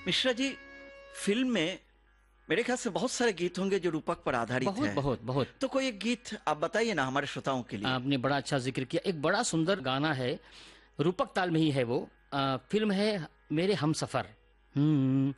Mishra ji, film में मेरे ख्याल से बहुत सारे गीत होंगे जो रूपक पर आधारित बहुत है। बहुत बहुत। तो कोई एक गीत आप बताइए ना हमारे श्रोताओं के लिए। आपने बड़ा अच्छा जिक्र किया। एक बड़ा सुंदर गाना है, रूपक ताल में ही है वो। फिल्म है मेरे हमसफर।